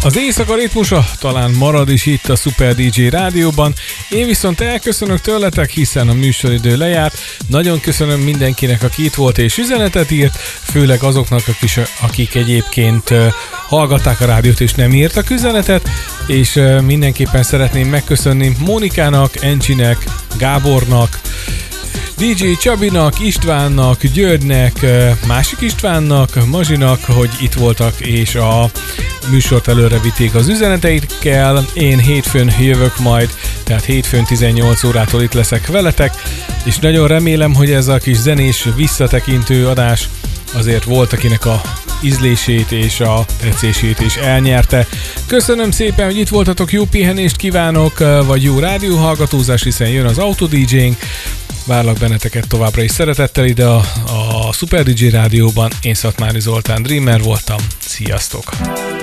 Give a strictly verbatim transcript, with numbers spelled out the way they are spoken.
Az éjszaka ritmusa talán marad is itt a Super dé dzsé rádióban. Én viszont elköszönök tőletek, hiszen a műsoridő lejárt. Nagyon köszönöm mindenkinek, aki itt volt és üzenetet írt, főleg azoknak, akik egyébként hallgatták a rádiót és nem írtak üzenetet, és mindenképpen szeretném megköszönni Mónikának, Encsinek, Gábornak, dé dzsé Csabinak, Istvánnak, Györgynek, másik Istvánnak, Mazsinak, hogy itt voltak és a műsort előre vitték az üzeneteikkel. Én hétfőn jövök majd, tehát hétfőn tizennyolc órától itt leszek veletek, és nagyon remélem, hogy ez a kis zenés visszatekintő adás azért volt, akinek a ízlését és a tetszését is elnyerte. Köszönöm szépen, hogy itt voltatok, jó pihenést kívánok, vagy jó rádióhallgatózás, hiszen jön az Auto dé dzsénk. Várlak benneteket továbbra is szeretettel ide a, a Super dé dzsé rádióban. Én Szatmári Zoltán Dreamer voltam. Sziasztok!